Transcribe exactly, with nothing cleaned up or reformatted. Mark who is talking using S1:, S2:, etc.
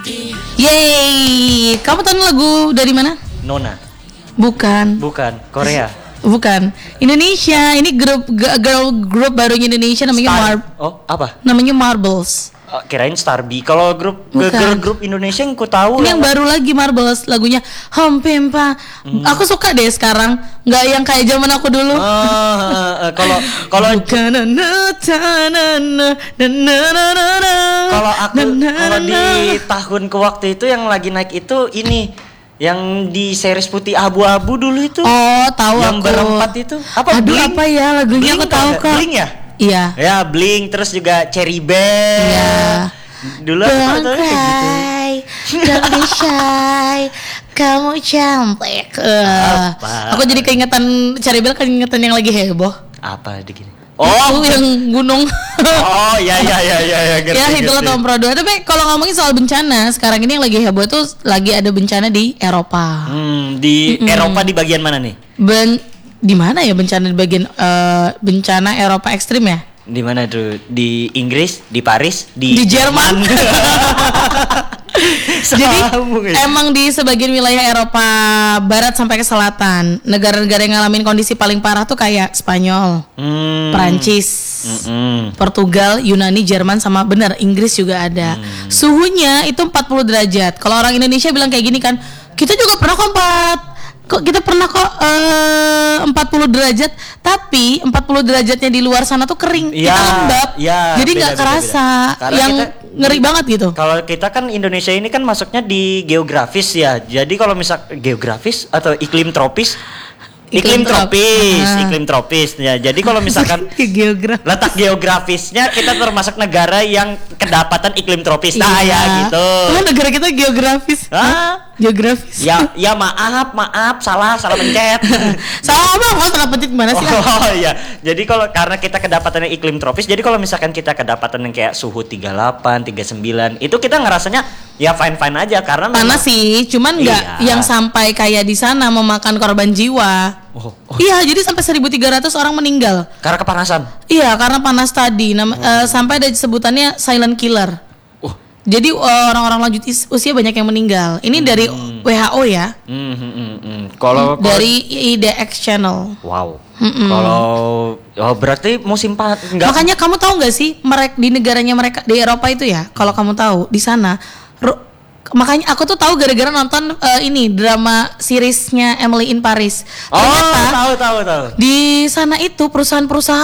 S1: Yeay, kamu tahu lagu dari mana?
S2: Nona.
S1: Bukan.
S2: Bukan, Korea.
S1: Bukan. Indonesia. Ini grup g- girl group barunya Indonesia namanya
S2: Star.
S1: Mar-
S2: Oh, apa?
S1: namanya Marbles.
S2: Oh, kirain Starby. Kalau grup
S1: Bukan.
S2: girl group Indonesia yang ku tahu
S1: Ini yang baru lagi Marbles, lagunya Hampempa.
S2: Hmm.
S1: Aku suka deh sekarang, nggak yang kayak zaman aku dulu.
S2: Ah, eh, kalau kalau kalau aku kalau di tahun ke waktu itu yang lagi naik itu ini yang di series putih abu-abu dulu itu.
S1: Oh, tahu
S2: yang
S1: aku.
S2: berempat itu. Apa
S1: Aduh,
S2: Blink?
S1: apa ya lagunya
S2: Blink
S1: aku tahu
S2: ada-
S1: kok.
S2: Blink ya?
S1: Iya.
S2: Ya, Blink, terus juga Cherry Bell.
S1: Iya.
S2: Dulu aku
S1: Don't
S2: tahu kayak gitu.
S1: cry, don't be shy, kamu cantik. Uh,
S2: Apa?
S1: aku jadi keingetan Cherry Bell, keingetan yang lagi heboh.
S2: Apa di gini?
S1: Oh,
S2: Oh,
S1: yang gunung.
S2: oh ya ya ya ya ya. Ngerti,
S1: Ya itulah
S2: ngerti.
S1: tahun Pro dua. Tapi kalau ngomongin soal bencana, sekarang ini yang lagi heboh tuh lagi ada bencana di Eropa.
S2: Hmm, di
S1: Mm-mm.
S2: Eropa di bagian mana nih?
S1: Ben di mana ya bencana di bagian eh, bencana Eropa ekstrim ya?
S2: Di mana tuh? Di Inggris, di Paris, di,
S1: Di Jerman. Jadi
S2: Sambung ya.
S1: emang di sebagian wilayah Eropa Barat sampai ke selatan, negara-negara yang ngalamin kondisi paling parah tuh kayak Spanyol,
S2: Hmm.
S1: Perancis,
S2: Mm-mm.
S1: Portugal, Yunani, Jerman, sama bener Inggris juga ada.
S2: Hmm.
S1: Suhunya itu empat puluh derajat. Kalau orang Indonesia bilang kayak gini kan, kita juga pernah kok empat kok kita pernah kok eh, empat puluh derajat, tapi empat puluh derajatnya di luar sana tuh kering,
S2: Ya,
S1: kita lembab,
S2: ya,
S1: jadi
S2: beda,
S1: nggak
S2: beda,
S1: kerasa,
S2: beda. Karena
S1: yang
S2: kita-
S1: ngeri banget gitu.
S2: Kalau kita kan Indonesia ini kan masuknya di geografis ya. Jadi kalau misal geografis atau iklim tropis, iklim,
S1: Iklim trop-
S2: tropis,
S1: Ah.
S2: iklim tropis ya. Jadi kalau misalkan
S1: Geografi.
S2: letak geografisnya kita termasuk negara yang kedapatan iklim tropis. Nah
S1: Iya.
S2: ya gitu.
S1: Oh, negara kita geografis.
S2: Hah?
S1: Geografis.
S2: Ya, ya maaf, maaf, salah, salah pencet.
S1: Salah apa? Mau salah pencet gimana sih?
S2: Oh iya. Jadi kalau karena kita kedapatannya iklim tropis, jadi kalau misalkan kita kedapatan yang kayak suhu tiga puluh delapan, tiga puluh sembilan, itu kita ngerasanya ya fine-fine aja karena memang-
S1: Panas sih, cuman nggak
S2: Iya.
S1: yang sampai kayak di sana memakan korban jiwa.
S2: Oh, oh,
S1: Iya, jadi sampai seribu tiga ratus orang meninggal.
S2: karena kepanasan.
S1: Iya, karena panas tadi. Nama, eh, sampai ada sebutannya silent killer.
S2: Oh.
S1: Jadi eh, orang-orang lanjut is- usia banyak yang meninggal. Ini dari W H O ya,
S2: Hmm, hmm, hmm, hmm. Kalau kalau-
S1: dari I D X Channel.
S2: wow.
S1: Mm-mm.
S2: Kalau oh berarti musim panas enggak.
S1: Makanya kamu tahu nggak sih, mereka di negaranya mereka di Eropa itu ya, kalau kamu tahu di sana, ru- makanya aku tuh tahu gara-gara nonton eh, ini drama seriesnya Emily in Paris.
S2: Oh,
S1: Ternyata
S2: tahu tahu tahu.
S1: di sana itu perusahaan-perusahaan